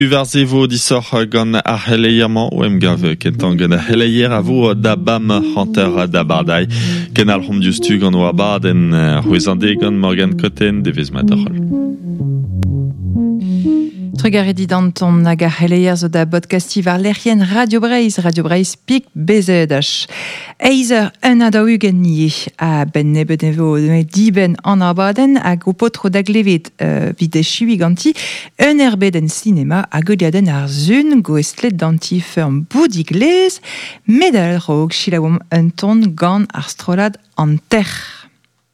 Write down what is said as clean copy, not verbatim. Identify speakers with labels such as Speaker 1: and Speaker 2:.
Speaker 1: Uvarzevo disor gant ar heleiamant ou gav kentan gant ar heleier a vo da bam hanter da bardai ken al hom diustu gant oa baden c'hwezande gant Morgan Cotten devez mat ar c'hol.
Speaker 2: Trugaredi danton hag ar heleier zo da podcasti var lerien Radio Breizh pik bezedach. Eizer un adaougen nie a ben nebenevo diben an arbaden hag o potro da glevet vide chui ganti un erbeden cinema a godiaden ar zun goestlet danti feurm boudiglez medal rog chilaoum un ton gant ar strolad an terre.